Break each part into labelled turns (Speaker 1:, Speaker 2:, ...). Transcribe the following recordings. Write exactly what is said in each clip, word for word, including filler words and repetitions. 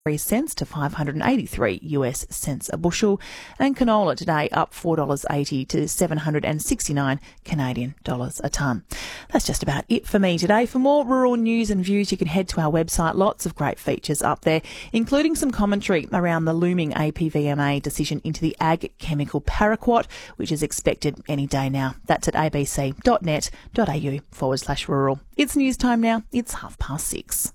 Speaker 1: cents to five hundred eighty-three US cents a bushel, and canola today up four dollars eighty to seven hundred sixty-nine Canadian dollars a tonne. That's just about it for me today. For more rural news and views, you can head to our website. Lots of great features up there, including some commentary around the looming A P V M A decision into the ag chemical paraquat, which is expected any day now. That's at abc.net.au forward slash rural. It's news time now. It's half past six.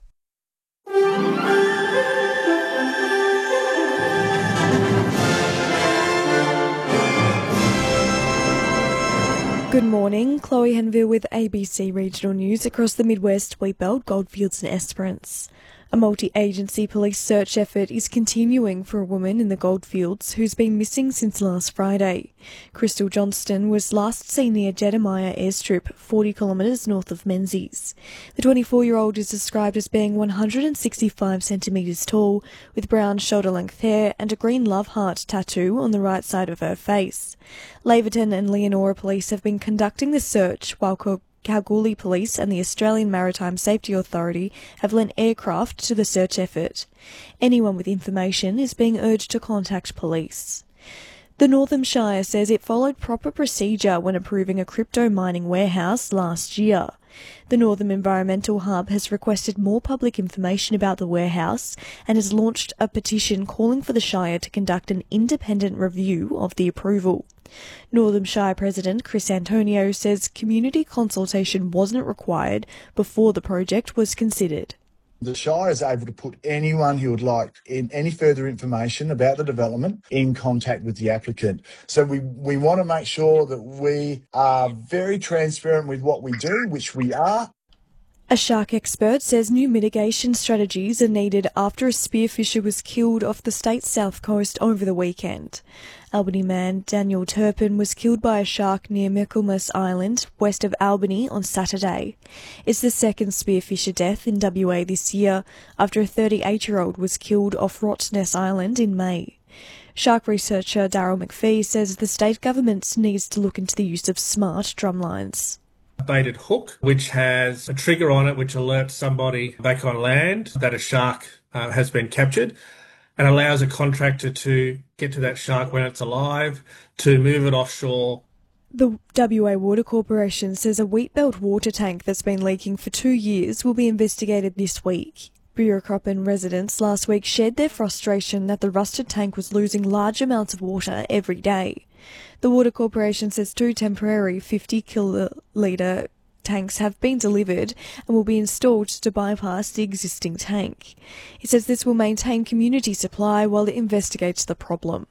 Speaker 2: Good morning, Chloe Henville with A B C Regional News. Across the Midwest, Wheatbelt, Goldfields and Esperance. A multi-agency police search effort is continuing for a woman in the Goldfields who's been missing since last Friday. Crystal Johnston was last seen near Jedemiah Airstrip, forty kilometres north of Menzies. The twenty-four-year-old is described as being one hundred sixty-five centimetres tall, with brown shoulder-length hair and a green love heart tattoo on the right side of her face. Laverton and Leonora Police have been conducting the search, while Kalgoorlie Police and the Australian Maritime Safety Authority have lent aircraft to the search effort. Anyone with information is being urged to contact police. The Northern Shire says it followed proper procedure when approving a crypto mining warehouse last year. The Northern Environmental Hub has requested more public information about the warehouse and has launched a petition calling for the Shire to conduct an independent review of the approval. Northern Shire President Chris Antonio says community consultation wasn't required before the project was considered.
Speaker 3: The Shire is able to put anyone who would like in any further information about the development in contact with the applicant. So we, we want to make sure that we are very transparent with what we do, which we are.
Speaker 2: A shark expert says new mitigation strategies are needed after a spearfisher was killed off the state's south coast over the weekend. Albany man Daniel Turpin was killed by a shark near Michaelmas Island, west of Albany, on Saturday. It's the second spearfisher death in W A this year, after a thirty-eight-year-old was killed off Rottnest Island in May. Shark researcher Daryl McPhee says the state government needs to look into the use of smart drumlines.
Speaker 4: A baited hook, which has a trigger on it which alerts somebody back on land that a shark uh, has been captured, and allows a contractor to get to that shark when it's alive, to move it offshore.
Speaker 2: The W A Water Corporation says a Wheatbelt water tank that's been leaking for two years will be investigated this week. Buracroppen residents last week shared their frustration that the rusted tank was losing large amounts of water every day. The Water Corporation says two temporary fifty kilolitre tanks have been delivered and will be installed to bypass the existing tank. It says this will maintain community supply while it investigates the problem.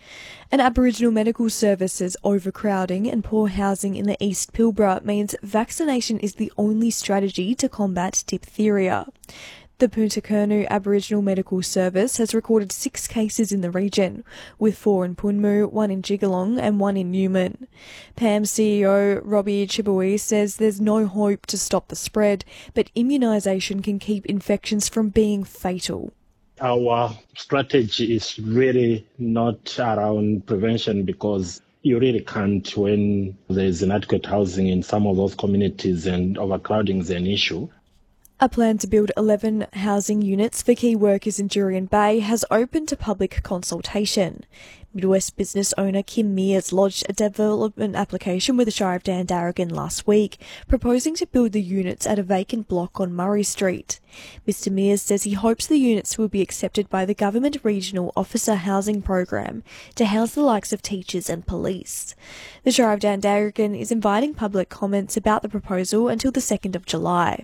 Speaker 2: An Aboriginal medical services overcrowding and poor housing in the East Pilbara means vaccination is the only strategy to combat diphtheria. The Punta Kurnu Aboriginal Medical Service has recorded six cases in the region, with four in Punmu, one in Jigalong and one in Newman. P A M C E O Robbie Chibouy says there's no hope to stop the spread, but immunisation can keep infections from being fatal.
Speaker 5: Our strategy is really not around prevention, because you really can't when there's inadequate housing in some of those communities and overcrowding is an issue.
Speaker 2: A plan to build eleven housing units for key workers in Jurien Bay has opened to public consultation. Midwest business owner Kim Mears lodged a development application with the Shire of Dandaragan last week, proposing to build the units at a vacant block on Murray Street. Mister Mears says he hopes the units will be accepted by the Government Regional Officer Housing Program to house the likes of teachers and police. The Shire of Dandaragan is inviting public comments about the proposal until the second of July.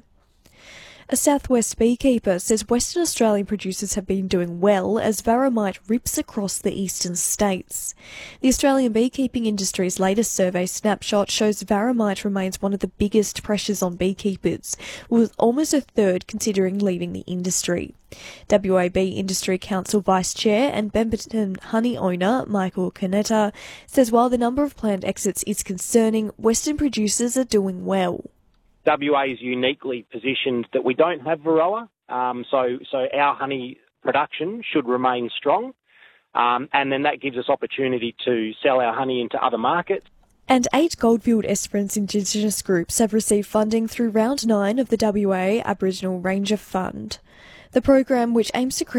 Speaker 2: A Southwest beekeeper says Western Australian producers have been doing well as varroa mite rips across the eastern states. The Australian beekeeping industry's latest survey snapshot shows varroa mite remains one of the biggest pressures on beekeepers, with almost a third considering leaving the industry. W A B Industry Council Vice Chair and Pemberton honey owner Michael Canetta says while the number of planned exits is concerning, Western producers are doing well.
Speaker 6: W A is uniquely positioned that we don't have varroa, um, so so our honey production should remain strong, um, and then that gives us opportunity to sell our honey into other markets.
Speaker 2: And eight Goldfield Esperance Indigenous groups have received funding through round nine of the W A Aboriginal Ranger Fund. The program, which aims to create